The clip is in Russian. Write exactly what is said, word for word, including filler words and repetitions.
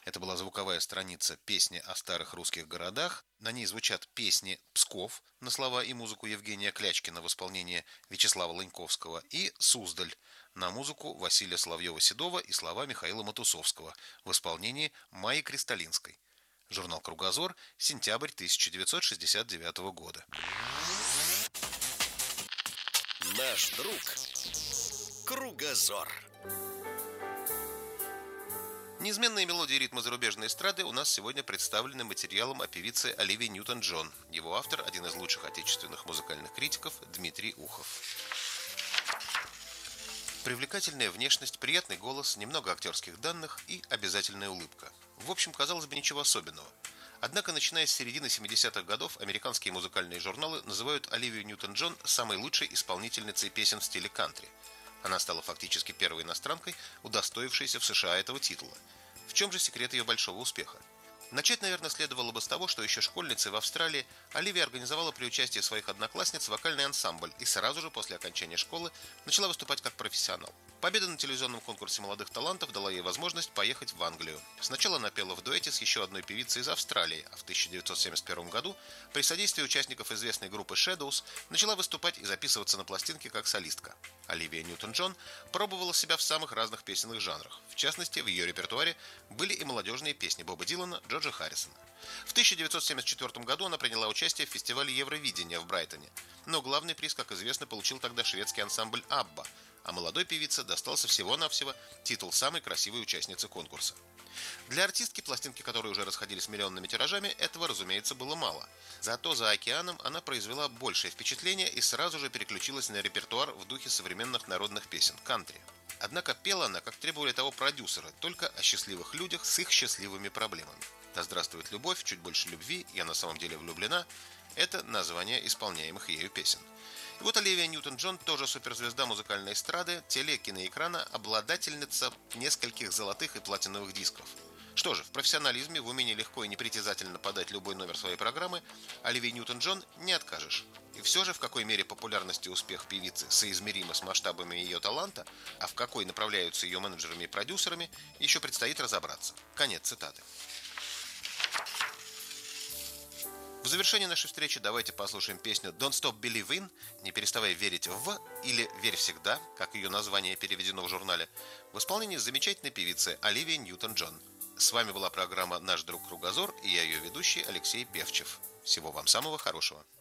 Это была звуковая страница «Песни о старых русских городах». На ней звучат песни «Псков» на слова и музыку Евгения Клячкина в исполнении Вячеслава Ланьковского и «Суздаль» на музыку Василия Соловьева-Седова и слова Михаила Матусовского в исполнении Майи Кристалинской. Журнал «Кругозор», сентябрь тысяча девятьсот шестьдесят девятого года. Наш друг Кругозор. Неизменные мелодии и ритмы зарубежной эстрады у нас сегодня представлены материалом о певице Оливии Ньютон-Джон. Его автор – один из лучших отечественных музыкальных критиков Дмитрий Ухов. Привлекательная внешность, приятный голос, немного актерских данных и обязательная улыбка. В общем, казалось бы, ничего особенного. Однако, начиная с середины семидесятых годов, американские музыкальные журналы называют Оливию Ньютон-Джон самой лучшей исполнительницей песен в стиле кантри. Она стала фактически первой иностранкой, удостоившейся в США этого титула. В чем же секрет ее большого успеха? Начать, наверное, следовало бы с того, что еще школьницей в Австралии Оливия организовала при участии своих одноклассниц вокальный ансамбль и сразу же после окончания школы начала выступать как профессионал. Победа на телевизионном конкурсе молодых талантов дала ей возможность поехать в Англию. Сначала она пела в дуэте с еще одной певицей из Австралии, а в тысяча девятьсот семьдесят первом году при содействии участников известной группы Shadows начала выступать и записываться на пластинке как солистка. Оливия Ньютон-Джон пробовала себя в самых разных песенных жанрах. В частности, в ее репертуаре были и молодежные песни Боба Дилана, Джорджа Харрисона. В тысяча девятьсот семьдесят четвёртом году она приняла участие в фестивале Евровидения в Брайтоне, но главный приз, как известно, получил тогда шведский ансамбль «Абба», а молодой певице достался всего-навсего титул самой красивой участницы конкурса. Для артистки, пластинки которой уже расходились миллионными тиражами, этого, разумеется, было мало. Зато за океаном она произвела большее впечатление и сразу же переключилась на репертуар в духе современных народных песен – кантри. Однако пела она, как требовали того продюсеры, только о счастливых людях с их счастливыми проблемами. «Да здравствует любовь», «Чуть больше любви», «Я на самом деле влюблена» – это названия исполняемых ею песен. И вот Оливия Ньютон-Джон, тоже суперзвезда музыкальной эстрады, теле- киноэкрана, обладательница нескольких золотых и платиновых дисков. Что же, в профессионализме, в умении легко и непритязательно подать любой номер своей программы Оливии Ньютон-Джон не откажешь. И все же, в какой мере популярность и успех певицы соизмеримы с масштабами ее таланта, а в какой направляются ее менеджерами и продюсерами, еще предстоит разобраться. Конец цитаты. В завершении нашей встречи давайте послушаем песню «Don't Stop Believin'», «Не переставай верить в» или «Верь всегда», как ее название переведено в журнале, в исполнении замечательной певицы Оливии Ньютон-Джон. С вами была программа «Наш друг Кругозор» и я ее ведущий Алексей Певчев. Всего вам самого хорошего.